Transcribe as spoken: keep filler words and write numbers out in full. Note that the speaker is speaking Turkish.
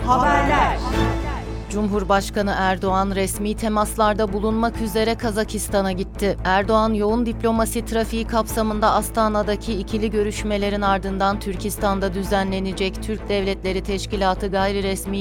Haberler. Cumhurbaşkanı Erdoğan resmi temaslarda bulunmak üzere Kazakistan'a gitti. Erdoğan yoğun diplomasi trafiği kapsamında Astana'daki ikili görüşmelerin ardından Türkistan'da düzenlenecek Türk Devletleri Teşkilatı gayri resmi